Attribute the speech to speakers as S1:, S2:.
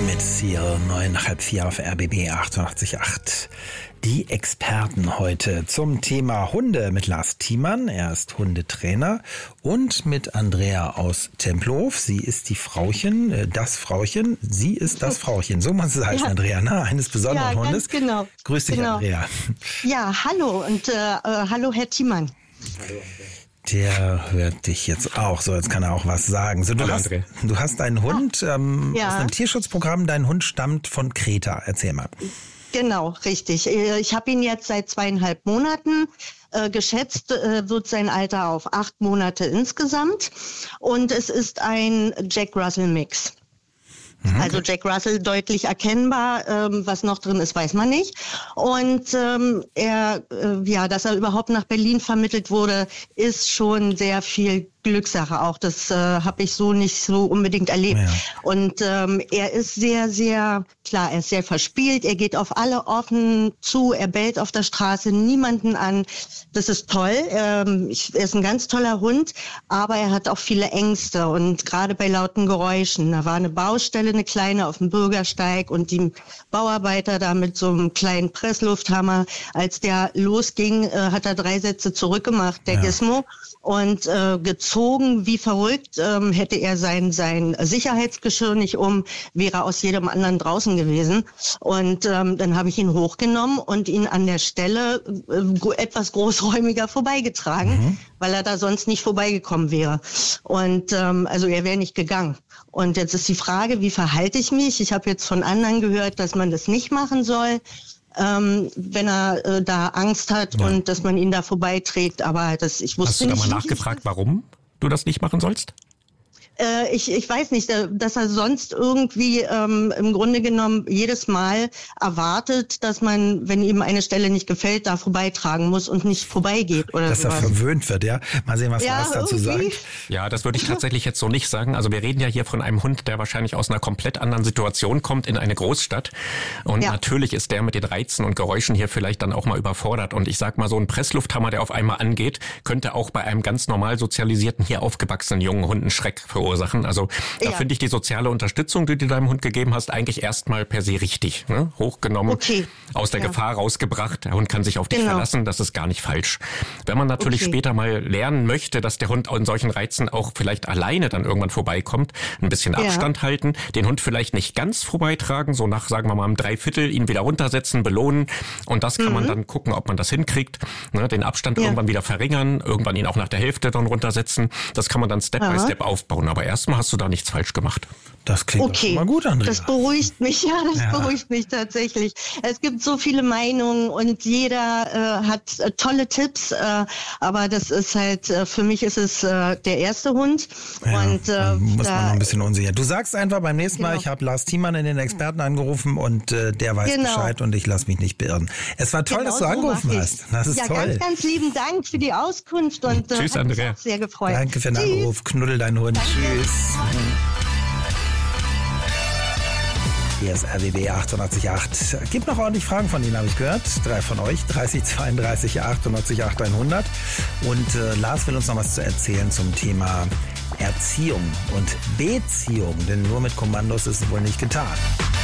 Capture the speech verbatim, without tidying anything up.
S1: mit Seal, neun nach halb vier auf R B B achtundachtzig Komma acht. Die Experten heute zum Thema Hunde mit Lars Thiemann. Er ist Hundetrainer, und mit Andrea aus Tempelhof. Sie ist die Frauchen, äh, das Frauchen. Sie ist das Frauchen. So muss es heißen, ja. Andrea, ne? Eines besonderen
S2: ja,
S1: Hundes.
S2: Ganz genau.
S1: Grüß dich,
S2: genau.
S1: Andrea.
S2: Ja, hallo und äh, äh, hallo, Herr Thiemann.
S1: Hallo. Der hört dich jetzt auch. So, jetzt kann er auch was sagen. So, du,
S3: Hallo,
S1: hast,
S3: Andrea.
S1: du hast einen Hund ähm,
S2: ja.
S1: aus einem Tierschutzprogramm. Dein Hund stammt von Kreta. Erzähl mal.
S2: Genau, richtig. Ich habe ihn jetzt seit zweieinhalb Monaten. Äh, geschätzt äh, wird sein Alter auf acht Monate insgesamt. Und es ist ein Jack Russell Mix. Mhm. Also Jack Russell deutlich erkennbar, ähm, was noch drin ist, weiß man nicht. Und ähm, er, äh, ja, dass er überhaupt nach Berlin vermittelt wurde, ist schon sehr viel Glückssache auch. Das äh, habe ich so nicht so unbedingt erlebt. Ja. Und ähm, er ist sehr, sehr, klar, er ist sehr verspielt. Er geht auf alle offen zu. Er bellt auf der Straße niemanden an. Das ist toll. Ähm, ich, er ist ein ganz toller Hund, aber er hat auch viele Ängste. Und gerade bei lauten Geräuschen. Da war eine Baustelle, eine kleine auf dem Bürgersteig, und die Bauarbeiter da mit so einem kleinen Presslufthammer, als der losging, äh, hat er drei Sätze zurückgemacht, der ja. Gizmo. Und äh, gezogen wie verrückt, ähm, hätte er sein sein Sicherheitsgeschirr nicht um, wäre aus jedem anderen draußen gewesen. Und ähm, dann habe ich ihn hochgenommen und ihn an der Stelle äh, etwas großräumiger vorbeigetragen, mhm. weil er da sonst nicht vorbeigekommen wäre. Und ähm, also er wäre nicht gegangen. Und jetzt ist die Frage, wie verhalte ich mich? Ich habe jetzt von anderen gehört, dass man das nicht machen soll. Ähm, wenn er äh, da Angst hat, ja. und dass man ihn da vorbeiträgt. Aber das, ich wusste
S3: Hast du da
S2: nicht,
S3: mal nachgefragt, warum du das nicht machen sollst?
S2: Äh, ich, ich weiß nicht, dass er sonst irgendwie ähm, im Grunde genommen jedes Mal erwartet, dass man, wenn ihm eine Stelle nicht gefällt, da vorbeitragen muss und nicht vorbeigeht oder
S1: dass
S2: sowas.
S1: Er verwöhnt wird, ja? Mal sehen, was
S2: ja,
S1: Lars dazu sagt.
S3: Ja, das würde ich tatsächlich jetzt so nicht sagen. Also wir reden ja hier von einem Hund, der wahrscheinlich aus einer komplett anderen Situation kommt, in eine Großstadt. Und ja. natürlich ist der mit den Reizen und Geräuschen hier vielleicht dann auch mal überfordert. Und ich sag mal, so ein Presslufthammer, der auf einmal angeht, könnte auch bei einem ganz normal sozialisierten, hier aufgewachsenen jungen Hund einen Schreck verursachen. Also da ja. finde ich die soziale Unterstützung, die du deinem Hund gegeben hast, eigentlich erstmal per se richtig. Ne? Hochgenommen, okay. aus der ja. Gefahr rausgebracht. Der Hund kann sich auf dich genau. verlassen, das ist gar nicht falsch. Wenn man natürlich okay. später mal lernen möchte, dass der Hund an solchen Reizen auch vielleicht alleine dann irgendwann vorbeikommt, ein bisschen ja. Abstand halten, den Hund vielleicht nicht ganz vorbeitragen, so nach, sagen wir mal, einem Dreiviertel, ihn wieder runtersetzen, belohnen, und das kann mhm. man dann gucken, ob man das hinkriegt. Ne? Den Abstand ja. irgendwann wieder verringern, irgendwann ihn auch nach der Hälfte dann runtersetzen. Das kann man dann Step ja. by Step aufbauen. Aber erstmal hast du da nichts falsch gemacht.
S1: Das klingt okay. mal gut, Andrea.
S2: Das beruhigt mich, ja, das ja. beruhigt mich tatsächlich. Es gibt so viele Meinungen und jeder äh, hat äh, tolle Tipps, äh, aber das ist halt, äh, für mich ist es äh, der erste Hund.
S1: Ja,
S2: und äh,
S1: muss
S2: da,
S1: man noch ein bisschen unsicher. Du sagst einfach beim nächsten
S2: genau.
S1: Mal, ich habe Lars Thiemann in den Experten angerufen, und äh, der weiß
S2: genau.
S1: Bescheid, und ich lasse mich nicht beirren. Es war toll, genau, dass du so angerufen hast. Das ist
S2: ja,
S1: toll.
S2: ganz, ganz lieben Dank für die Auskunft, und äh,
S3: Tschüss,
S2: hat mich
S3: Andrea.
S2: auch sehr gefreut.
S1: Danke für den
S2: Tschüss.
S1: Anruf. Knuddel deinen Hund.
S2: Danke.
S1: Tschüss. Hier ist R B B achtundachtzig Komma acht. Gibt noch ordentlich Fragen von Ihnen, habe ich gehört. Drei von euch. dreißig zweiunddreißig achtundachtzig acht hundert. Und äh, Lars will uns noch was zu erzählen zum Thema Erziehung und Beziehung. Denn nur mit Kommandos ist es wohl nicht getan.